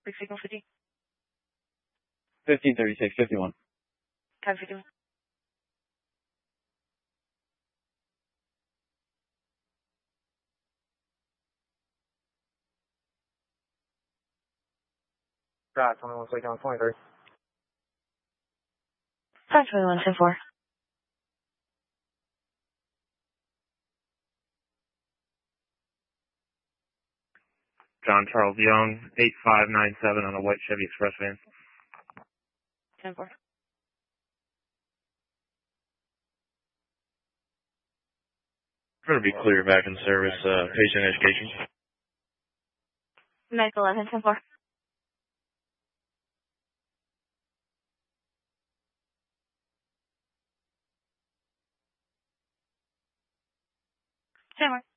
Big signal 50. 1536, 51. Copy 51. Right, 21, so down 23. 521, 10-4. John Charles Young, 8597 on a white Chevy Express van. 10-4. Going to be clear back in service, patient education. Medic 11, 10-4. 10-4.